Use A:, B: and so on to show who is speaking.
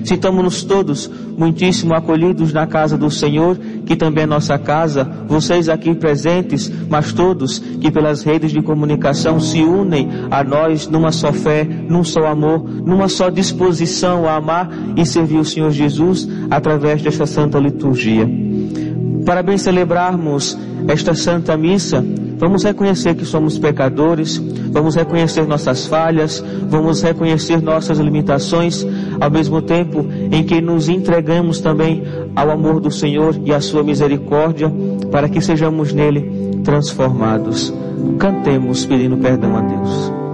A: Sintamos-nos todos muitíssimo acolhidos na casa do Senhor, que também é nossa casa, vocês aqui presentes, mas todos que pelas redes de comunicação se unem a nós numa só fé, num só amor, numa só disposição a amar e servir o Senhor Jesus através desta santa liturgia. Para bem celebrarmos esta santa missa, vamos reconhecer que somos pecadores, vamos reconhecer nossas falhas, vamos reconhecer nossas limitações, ao mesmo tempo em que nos entregamos também ao amor do Senhor e à sua misericórdia, para que sejamos nele transformados. Cantemos pedindo perdão a Deus.